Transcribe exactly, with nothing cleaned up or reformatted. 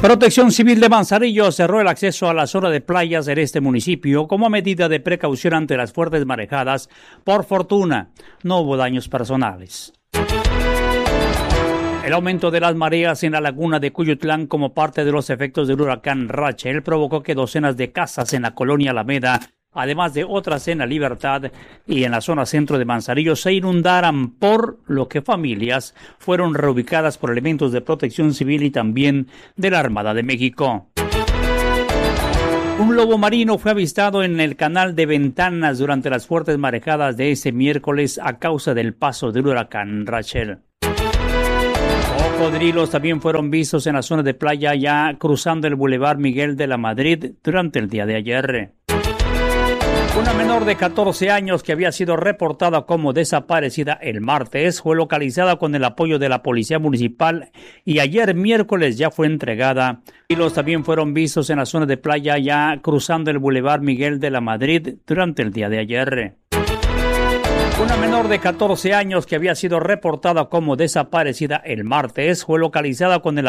Protección Civil de Manzanillo cerró el acceso a la zona de playas en este municipio como medida de precaución ante las fuertes marejadas. Por fortuna, no hubo daños personales. El aumento de las mareas en la laguna de Cuyutlán como parte de los efectos del huracán Rachel provocó que docenas de casas en la colonia Alameda, además de otras en La Libertad y en la zona centro de Manzanillo, se inundaran, por lo que familias fueron reubicadas por elementos de protección civil y también de la Armada de México. Un lobo marino fue avistado en el canal de Ventanas durante las fuertes marejadas de ese miércoles a causa del paso del huracán Rachel. Cocodrilos también fueron vistos en la zona de playa ya cruzando el Boulevard Miguel de la Madrid durante el día de ayer. Una menor de catorce años que había sido reportada como desaparecida el martes fue localizada con el apoyo de la Policía Municipal y ayer miércoles ya fue entregada. Y los también fueron vistos en la zona de playa ya cruzando el Boulevard Miguel de la Madrid durante el día de ayer. Una menor de catorce años que había sido reportada como desaparecida el martes fue localizada con el